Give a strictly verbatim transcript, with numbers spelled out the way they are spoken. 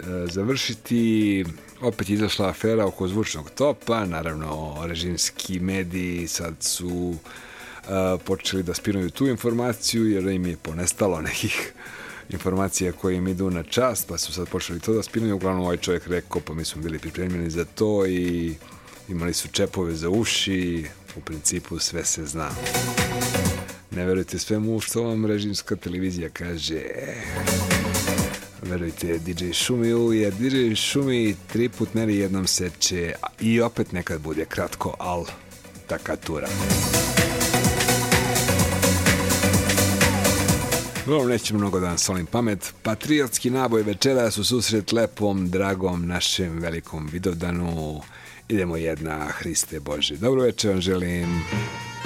završiti. Opet izašla afera oko zvučnog topa, naravno režimski mediji sad su uh, počeli da spinuju tu informaciju jer im je ponestalo nekih informacija koje im idu na čast, pa su sad počeli to da spinuju. Uglavnom ovaj čovjek rekao, pa mi smo bili pripremljeni za to i imali su čepove za uši, u principu sve se zna. Ne verujte svemu što vam režimska televizija kaže. Verujte D J Šumiju, jer D J Šumi tri put meri jednom seče i opet nekad bude kratko, al takatura. Uglavnom nećemo mnogo da vam solim pamet. Patriotski naboj večeras u susret lepom, dragom našem velikom Vidovdanu. Idemo jedna, Hriste Bože. Dobro večer vam želim.